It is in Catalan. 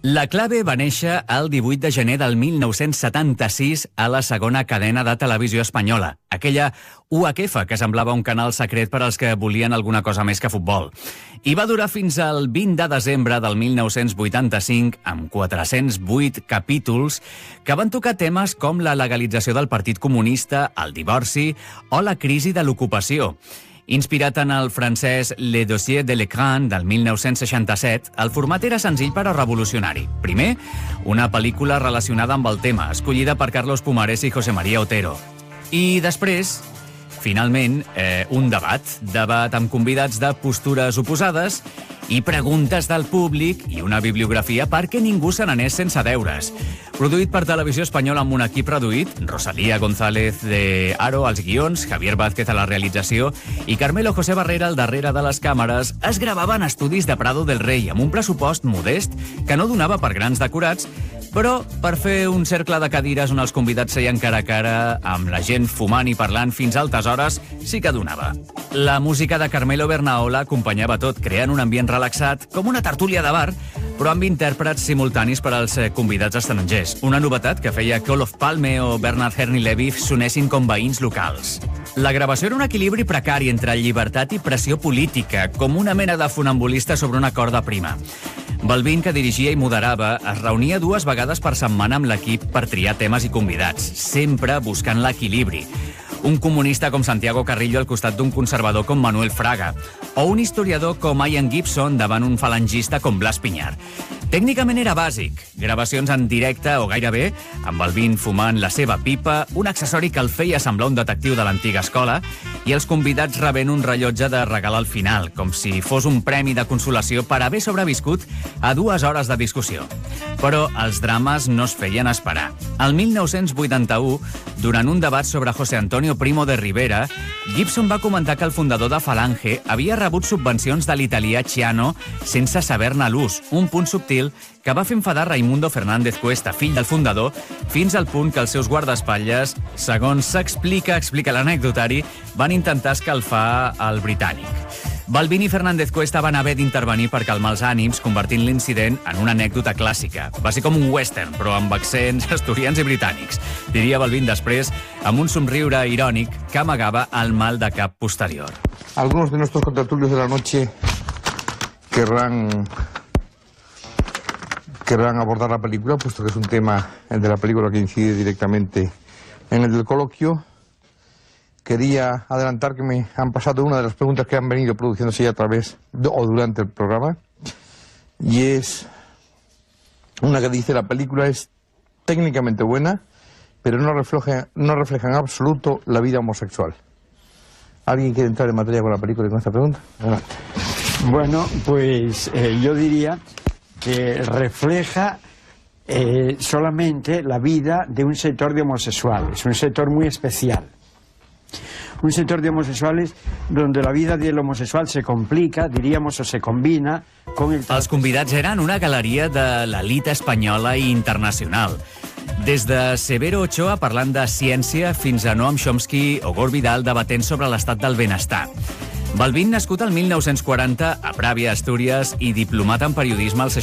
La Clave va néixer el 18 de gener del 1976 a la segona cadena de televisió espanyola, aquella UHF que semblava un canal secret per als que volien alguna cosa més que futbol. I va durar fins al 20 de desembre del 1985 amb 408 capítols que van tocar temes com la legalització del Partit Comunista, el divorci o la crisi de l'ocupació. Inspirat en el francès Le Dossier de l'Écran del 1967, el format era senzill però revolucionari. Primer, una pel·lícula relacionada amb el tema, escollida per Carlos Pumares i José María Otero. I després, finalment, un debat amb convidats de postures oposades i preguntes del públic i una bibliografia perquè ningú se n'anés sense deures. Produït per Televisió Espanyola amb un equip reduït, Rosalía González de Haro als guions, Javier Vázquez a la realització i Carmelo José Barrera al darrere de les càmeres, es gravaven estudis de Prado del Rey amb un pressupost modest que no donava per grans decorats, però per fer un cercle de cadires on els convidats seien cara a cara amb la gent fumant i parlant fins a altes hores, sí que donava. La música de Carmelo Bernaola acompanyava tot, creant un ambient relaxat, com una tertúlia de bar, però amb intèrprets simultanis per als convidats estrangers. Una novetat que feia que Olof Palme o Bernard Herny Levy sonessin com veïns locals. La gravació era un equilibri precari entre llibertat i pressió política, com una mena de funambulista sobre una corda prima. Balvin, que dirigia i moderava, es reunia 2 vegades per setmana amb l'equip per triar temes i convidats, sempre buscant l'equilibri. Un comunista com Santiago Carrillo al costat d'un conservador com Manuel Fraga, o un historiador com Ian Gibson davant un falangista com Blas Piñar. Tècnicament era bàsic, gravacions en directe o gairebé, amb Balvin fumant la seva pipa, un accessori que el feia semblar un detectiu de l'antiga escola, i els convidats rebent un rellotge de regal al final, com si fos un premi de consolació per haver sobreviscut a 2 hores de discussió. Però els drames no es feien esperar. El 1981, durant un debat sobre José Antonio Primo de Rivera, Gibson va comentar que el fundador de Falange havia rebut subvencions de l'italià Ciano sense saber-ne l'ús, un punt subtil que va fer enfadar Raimundo Fernández Cuesta, fill del fundador, fins al punt que els seus guardaespatlles, segons explica l'anecdotari, van intentar escalfar el britànic. Balvin i Fernández Cuesta van haver d'intervenir per calmar els ànims, convertint l'incident en una anècdota clàssica. Va ser com un western, però amb accents asturians i britànics. Diria Balvin després, amb un somriure irònic que amagava el mal de cap posterior. Algunos de nuestros contertulios de la noche querrán abordar la película, puesto que es un tema de la película que incide directamente en el del coloquio. Quería adelantar que me han pasado una de las preguntas que han venido produciéndose ya a través o durante el programa, y es una que dice: la película es técnicamente buena, pero no refleja en absoluto la vida homosexual. ¿Alguien quiere entrar en materia con la película y con esta pregunta? Adelante. Bueno, pues yo diría que refleja solamente la vida de un sector de homosexuales, un sector muy especial. Un sector de homosexuales donde la vida del homosexual se complica, diríamos, o se combina con el... Els convidats eren una galeria de l'elit espanyola i internacional. Des de Severo Ochoa parlant de ciència fins a Noam Chomsky o Gore Vidal debatent sobre l'estat del benestar. Balvin, nascut al 1940 a Pravia, Astúries, i diplomat en periodisme al 60.